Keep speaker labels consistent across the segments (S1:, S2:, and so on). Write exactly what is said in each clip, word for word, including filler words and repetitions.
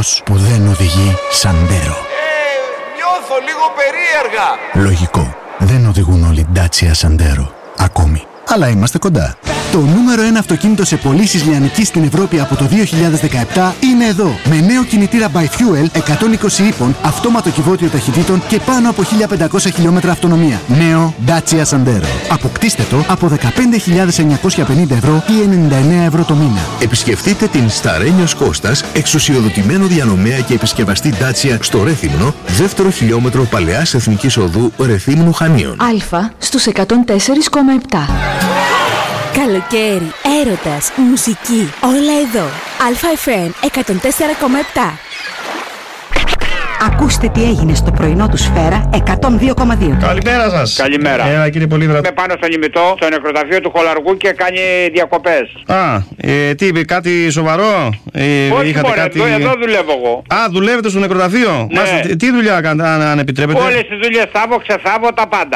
S1: αυτός που δεν οδηγεί Σαντέρο.
S2: Ε, νιώθω λίγο περίεργα.
S1: Λογικό. Δεν οδηγούν όλοι Dacia Sandero. Ακόμη. Αλλά είμαστε κοντά. Το νούμερο ένα αυτοκίνητο σε πωλήσεις λιανικής στην Ευρώπη από το δύο χιλιάδες δεκαεπτά είναι εδώ. Με νέο κινητήρα Bi-Fuel εκατόν είκοσι ύπων, αυτόματο κυβότιο ταχυτήτων και πάνω από χίλια πεντακόσια χιλιόμετρα αυτονομία. Νέο Dacia Sandero. Αποκτήστε το από δεκαπέντε χιλιάδες εννιακόσια πενήντα ευρώ ή ενενήντα εννέα ευρώ το μήνα.
S3: Επισκεφτείτε την Σταρένιος Κώστας, εξουσιοδοτημένο διανομέα και επισκευαστή Dacia στο Ρέθυμνο, δεύτερο χιλιόμετρο Παλαιάς Εθνικής Οδού Ρεθύμνου Χανίων.
S4: Α στους εκατόν τέσσερα κόμμα επτά.
S5: Καλοκαίρι, έρωτας, μουσική, όλα εδώ. Αλφα εφ εμ εκατόν τέσσερα κόμμα επτά.
S6: Ακούστε τι έγινε στο πρωινό του Σφαίρα εκατόν δύο κόμμα δύο.
S7: Καλημέρα σας.
S8: Καλημέρα.
S7: Έλα, κύριε Πολύδρα.
S8: Είμαι πάνω στον ημιτό, στο νεκροταφείο του Χολαργού και κάνει διακοπές.
S7: Α, ε, τι είπε, κάτι σοβαρό? Ε,
S8: Όχι,
S7: είχατε
S8: μωρέ,
S7: κάτι...
S8: εδώ, εδώ δουλεύω εγώ.
S7: Α, δουλεύετε στο νεκροταφείο.
S8: Ναι.
S7: Μάλιστα, τι δουλειά κάνετε, αν, αν επιτρέπετε?
S8: Όλες τις δουλειές θάβω, ξεθάβω τα πάντα.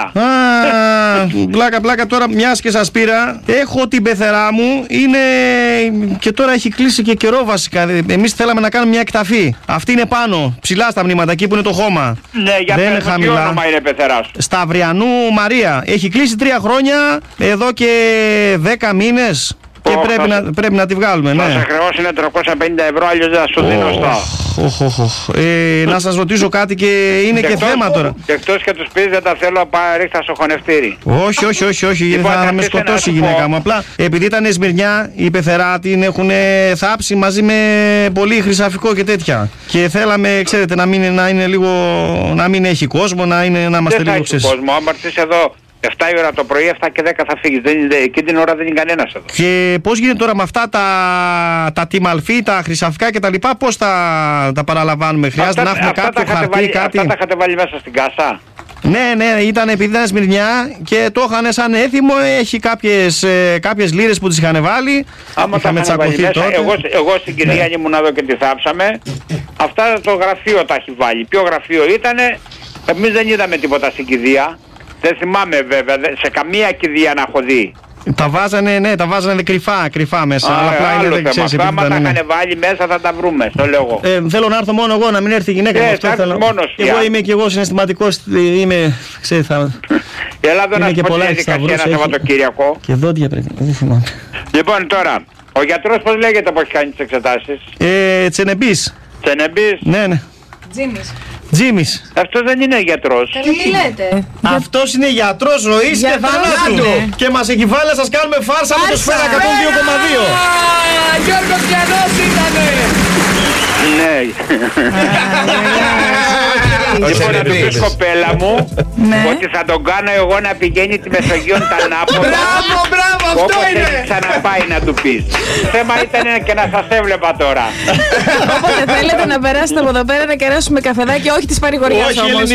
S7: Α, πλάκα, πλάκα, τώρα μιας και σας πήρα. Έχω την πεθερά μου, είναι... και τώρα έχει κλείσει και καιρό βασικά. Εμείς θέλαμε να κάνουμε μια εκταφή. Αυτή είναι πάνω, ψηλά στα μνήματα, εκεί που είναι το χώμα.
S8: Ναι, για
S7: δεν είναι
S8: πες, τι όνομα είναι πεθερά σου?
S7: Σταυριανού Μαρία. Έχει κλείσει τρία χρόνια, εδώ και δέκα μήνες. Και oh, πρέπει, να, πρέπει να τη βγάλουμε, ναι.
S8: Θα σε χρεώσουν τριακόσια πενήντα ευρώ, αλλιώς δεν θα σου δίνω στα.
S7: Oh, oh, oh. ε, να σας ρωτήσω κάτι και είναι και, και θέμα τώρα.
S8: Και εκτός και τους πεις δεν τα θέλω, πάει ρίχτα στο χωνευτήρι.
S7: Όχι, όχι, όχι, όχι, λοιπόν, θα με σκοτώσει η γυναίκα μου. Απλά επειδή ήταν Σμυρνιά, η πεθερά την έχουν θάψει μαζί με πολύ χρυσαφικό και τέτοια. Και θέλαμε, ξέρετε, να μην, να είναι λίγο, να μην έχει κόσμο, να, είναι, να είμαστε
S8: δεν
S7: λίγο
S8: ξέσει. Δεν θα έχει κόσμο, άμα έρθεις εδώ εφτά η ώρα το πρωί, εφτά και δέκα θα φύγεις. Δεν, εκείνη την ώρα δεν είναι κανένας εδώ.
S7: Και πώς γίνεται τώρα με αυτά τα, τα τιμαλφή, τα χρυσαφικά κτλ. Πώς τα, τα παραλαμβάνουμε? Χρειάζεται αυτά, να έχουμε κάποιο χαρτί,
S8: βάλει,
S7: κάτι?
S8: Αυτά τα είχατε βάλει μέσα στην κάσα?
S7: Ναι, ναι, ήταν επειδή ήταν Σμυρνιά και το είχαν σαν έθιμο. Έχει κάποιες, ε, κάποιες λίρες που τις είχαν βάλει.
S8: Άμα είχαμε τσακωθεί τότε. Εγώ, εγώ στην Κυριακή ναι. ήμουν εδώ και τη θάψαμε. Αυτά το γραφείο τα έχει βάλει. Ποιο γραφείο ήτανε? Εμείς δεν είδαμε τίποτα στην κηδεία. Δεν θυμάμαι βέβαια, σε καμία κηδεία να έχω δει.
S7: Τα βάζανε, ναι, τα βάζανε κρυφά, κρυφά μέσα.
S8: Α,
S7: αλλά απλά
S8: άλλο
S7: είναι,
S8: θέμα.
S7: ξέρεις,
S8: Άμα τα
S7: ναι.
S8: είχαν βάλει μέσα θα τα βρούμε, στο λέω.
S7: Ε, θέλω να έρθω μόνο εγώ, να μην έρθει η γυναίκα μου.
S8: Ε,
S7: θέλω...
S8: μόνος πια.
S7: Εγώ είμαι και εγώ συναισθηματικός, είμαι, ξέρεις, θα...
S8: Έλα εδώ να σου πω τη διαδικασία ένα Σαββατοκύριακο.
S7: Και δόντια πρέπει, δεν θυμάμαι.
S8: Λοιπόν τώρα, ο γιατρός πώς λέγεται που έχει κάνει τις εξετάσεις?
S7: Ε, Τσενεμπής.
S8: Τσενεμπής.
S7: Ναι, ναι.
S4: Τζίμις.
S7: Τζίμις.
S8: Αυτός δεν είναι γιατρός.
S4: Τι λέτε?
S7: Αυτός είναι γιατρός ζωής και θανάτου. Και μας έχει βάλει να σας κάνουμε φάρσα με το Σφαίρα εκατόν δύο κόμμα δύο.
S2: Γιώργος Γιαννός ήτανε.
S8: Ναι. Λοιπόν, να του πεις κοπέλα μου ότι θα τον κάνω εγώ να πηγαίνει τη Μεσογείον τα Νάπολα.
S2: Μπράβο, μπράβο, αυτό είναι.
S8: Όπως έχει ξαναπάει να του πεις. Θέμα ήταν και να σας έβλεπα τώρα.
S4: Όποτε θέλετε να περάσετε από εδώ πέρα να κεράσουμε καφεδάκι, όχι της παρηγοριάς όμως.